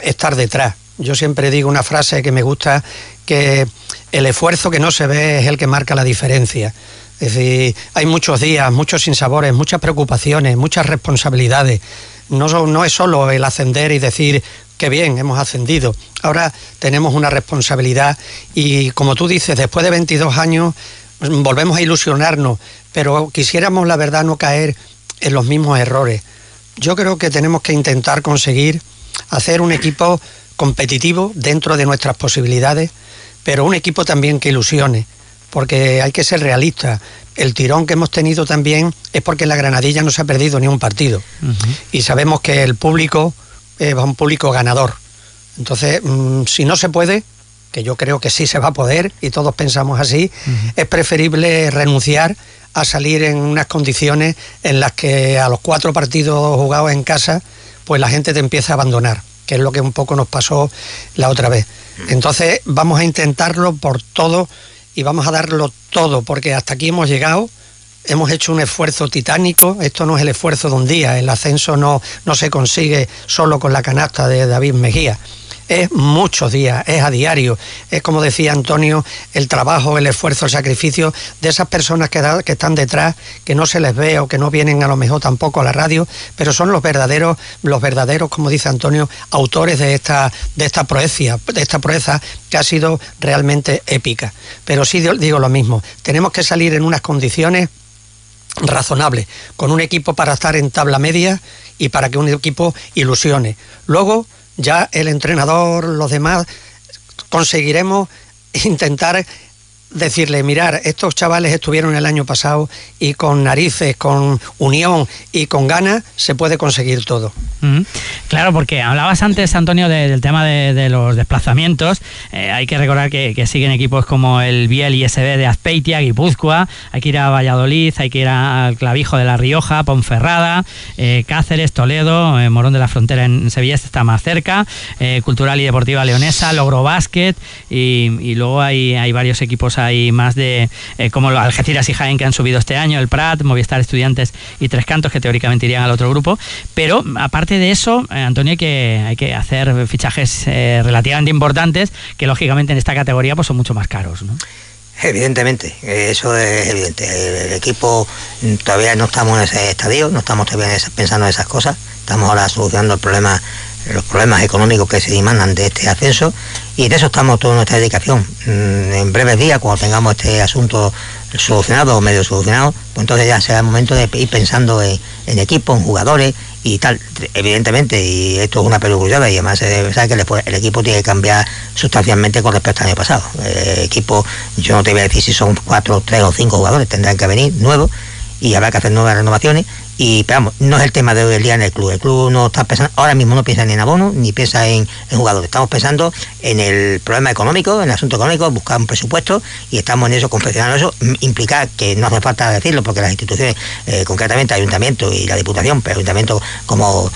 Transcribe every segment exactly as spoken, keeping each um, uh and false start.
estar detrás. Yo siempre digo una frase que me gusta, que el esfuerzo que no se ve es el que marca la diferencia. Es decir, hay muchos días, muchos sinsabores, muchas preocupaciones, muchas responsabilidades. No, no es solo el ascender y decir que bien, hemos ascendido. Ahora tenemos una responsabilidad y, como tú dices, después de veintidós años volvemos a ilusionarnos, pero quisiéramos, la verdad, no caer en los mismos errores. Yo creo que tenemos que intentar conseguir hacer un equipo competitivo dentro de nuestras posibilidades, pero un equipo también que ilusione, porque hay que ser realistas. El tirón que hemos tenido también es porque la Granadilla no se ha perdido ni un partido. Uh-huh. Y sabemos que el público es un público ganador. Entonces, mmm, si no se puede, que yo creo que sí se va a poder, y todos pensamos así, uh-huh. es preferible renunciar a salir en unas condiciones en las que a los cuatro partidos jugados en casa, pues la gente te empieza a abandonar, que es lo que un poco nos pasó la otra vez. Entonces vamos a intentarlo por todo y vamos a darlo todo, porque hasta aquí hemos llegado, hemos hecho un esfuerzo titánico. Esto no es el esfuerzo de un día, el ascenso no, no se consigue solo con la canasta de David Mejía. Es muchos días, es a diario. Es, como decía Antonio, el trabajo, el esfuerzo, el sacrificio de esas personas que, da, que están detrás, que no se les ve o que no vienen a lo mejor tampoco a la radio, pero son los verdaderos, los verdaderos, como dice Antonio, autores de esta, de esta proeza, de esta proeza que ha sido realmente épica. Pero sí digo lo mismo, tenemos que salir en unas condiciones razonables, con un equipo para estar en tabla media y para que un equipo ilusione. Luego, ya el entrenador, los demás, conseguiremos intentar decirle, mirar, estos chavales estuvieron el año pasado y con narices, con unión y con ganas se puede conseguir todo. Mm-hmm. Claro, porque hablabas antes, Antonio, de, del tema de, de los desplazamientos. Eh, hay que recordar que, que siguen equipos como el Biel I S B de Azpeitia, Guipúzcoa, hay que ir a Valladolid, hay que ir al Clavijo de La Rioja, Ponferrada, eh, Cáceres, Toledo, eh, Morón de la Frontera en Sevilla está más cerca, eh, Cultural y Deportiva Leonesa, Logro Básquet, y, y luego hay, hay varios equipos hay más de eh, como Algeciras y Jaén que han subido este año, el Prat, Movistar Estudiantes y Tres Cantos, que teóricamente irían al otro grupo. Pero aparte de eso, eh, Antonio, hay que, hay que hacer fichajes eh, relativamente importantes que lógicamente en esta categoría pues son mucho más caros, ¿no? Evidentemente, eso es evidente. El equipo todavía no estamos en ese estadio, no estamos todavía pensando en esas cosas. Estamos ahora solucionando el problema, los problemas económicos que se demandan de este ascenso, y de eso estamos toda nuestra dedicación. En breves días, cuando tengamos este asunto solucionado o medio solucionado, pues entonces ya será el momento de ir pensando en, en equipo, en jugadores y tal. Evidentemente, y esto es una perogrullada, y además se debe saber que el, el equipo tiene que cambiar sustancialmente con respecto al año pasado. El equipo, yo no te voy a decir si son cuatro, tres o cinco jugadores, tendrán que venir nuevos y habrá que hacer nuevas renovaciones. Y pero vamos, no es el tema de hoy el día en el club. El club no está pensando, ahora mismo no piensa ni en abono, ni piensa en, en jugadores. Estamos pensando en el problema económico, en el asunto económico, buscar un presupuesto, y estamos en eso, confeccionando eso. Implica que no hace falta decirlo, porque las instituciones, eh, concretamente el Ayuntamiento y la Diputación, pero el Ayuntamiento como,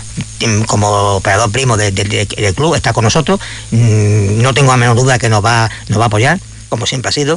como operador primo de, de, de, del club está con nosotros. Mm, no tengo a menor duda que nos va, nos va a apoyar, como siempre ha sido.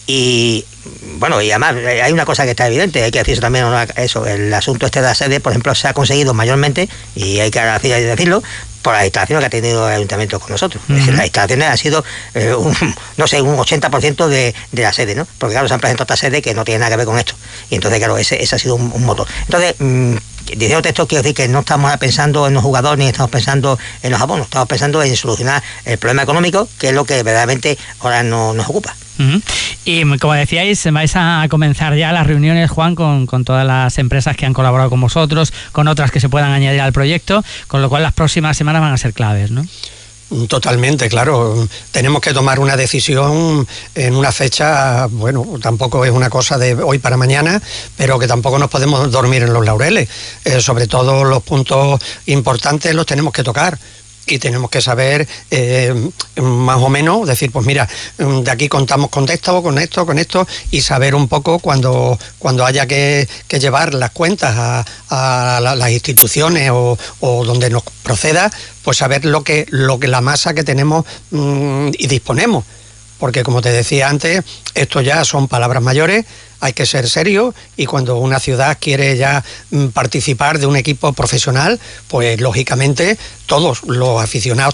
Y bueno, y además hay una cosa que está evidente, hay que decirse también eso, el asunto este de la sede, por ejemplo, se ha conseguido mayormente, y hay que decirlo, por las instalaciones que ha tenido el Ayuntamiento con nosotros. Uh-huh. Es decir, las instalaciones han sido, eh, un, no sé, un ochenta por ciento de, de la sede, ¿no? Porque claro, se han presentado esta sede que no tiene nada que ver con esto. Y entonces, claro, ese, ese ha sido un, un motor. Entonces, mmm, diciendo esto, quiero decir que no estamos pensando en los jugadores ni estamos pensando en los abonos, estamos pensando en solucionar el problema económico, que es lo que verdaderamente ahora no, nos ocupa. Uh-huh. Y como decíais, vais a comenzar ya las reuniones, Juan, con, con todas las empresas que han colaborado con vosotros, con otras que se puedan añadir al proyecto, con lo cual las próximas semanas van a ser claves, ¿no? Totalmente, claro. Tenemos que tomar una decisión en una fecha, bueno, tampoco es una cosa de hoy para mañana, pero que tampoco nos podemos dormir en los laureles. Eh, sobre todo los puntos importantes los tenemos que tocar. Y tenemos que saber eh, más o menos, decir, pues mira, de aquí contamos con esto, con esto, con esto, y saber un poco cuando, cuando haya que, que llevar las cuentas a, a la, las instituciones o, o donde nos proceda, pues saber lo que, lo que la masa que tenemos mmm, y disponemos. Porque como te decía antes, esto ya son palabras mayores, hay que ser serio, y cuando una ciudad quiere ya participar de un equipo profesional, pues lógicamente todos los aficionados